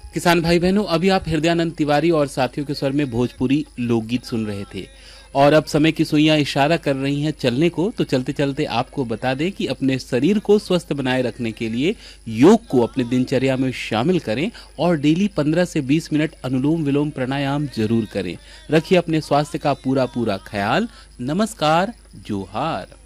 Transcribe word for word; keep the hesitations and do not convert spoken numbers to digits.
किसान भाई बहनों, अभी आप हृदयानंद तिवारी और साथियों के स्वर में भोजपुरी लोकगीत सुन रहे थे और अब समय की सुइयां इशारा कर रही हैं चलने को। तो चलते चलते आपको बता दें कि अपने शरीर को स्वस्थ बनाए रखने के लिए योग को अपने दिनचर्या में शामिल करें और डेली पंद्रह से बीस मिनट अनुलोम विलोम प्राणायाम जरूर करें। रखिए अपने स्वास्थ्य का पूरा पूरा ख्याल। नमस्कार, जोहार।